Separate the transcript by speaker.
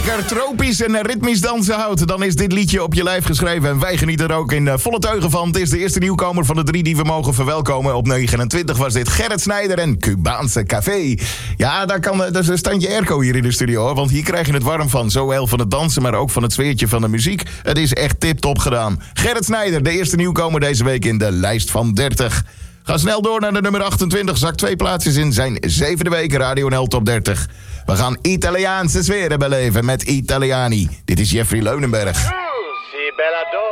Speaker 1: lekker tropisch en ritmisch dansen houdt, dan is dit liedje op je lijf geschreven. En wij genieten er ook in volle teugen van. Het is de eerste nieuwkomer van de 3 die we mogen verwelkomen. Op 29 was dit Gerrit Snijder en Cubaanse Café. Ja, dat is een standje airco hier in de studio, hoor, want hier krijg je het warm van. Zowel van het dansen, maar ook van het sfeertje van de muziek. Het is echt tip-top gedaan. Gerrit Snijder, de eerste nieuwkomer deze week in de lijst van 30. Ga snel door naar de nummer 28. Zakt 2 plaatsjes in zijn 7e week Radio NL Top 30. We gaan Italiaanse sferen beleven met Italiani. Dit is Jeffrey Leunenberg.
Speaker 2: Si bella